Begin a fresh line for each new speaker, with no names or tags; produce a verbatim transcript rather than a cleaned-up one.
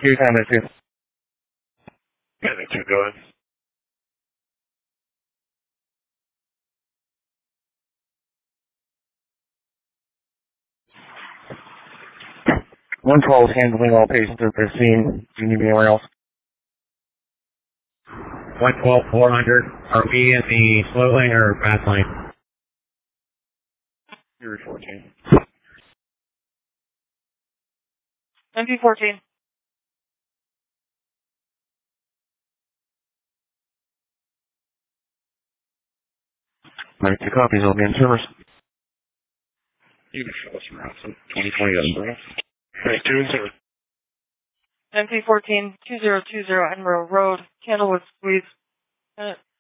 Your time is two.
Canada two, go ahead.
one twelve is handling all patients at their scene. Do you need me anywhere else?
one twelve, four hundred. Are we in the slow lane or fast lane?
Erie fourteen.
M P fourteen.
ninety-two copies, I'll be in service.
You can show us around some twenty twenty Edinburgh. ninety-two and zero.
M P fourteen, two zero two zero Edinburgh Road, Candlewood Suites. Uh,